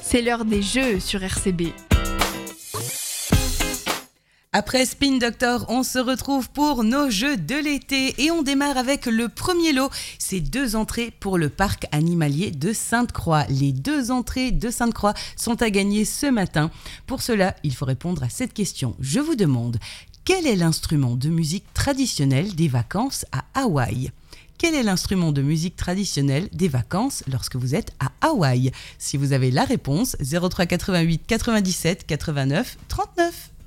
C'est l'heure des jeux sur RCB. Après Spin Doctor, on se retrouve pour nos jeux de l'été et on démarre avec le premier lot. C'est 2 entrées pour le parc animalier de Sainte-Croix. Les 2 entrées de Sainte-Croix sont à gagner ce matin. Pour cela, il faut répondre à cette question. Je vous demande, quel est l'instrument de musique traditionnel des vacances à Hawaï ? Quel est l'instrument de musique traditionnel des vacances lorsque vous êtes à Hawaï ? Si vous avez la réponse, 03 88 97 89 39.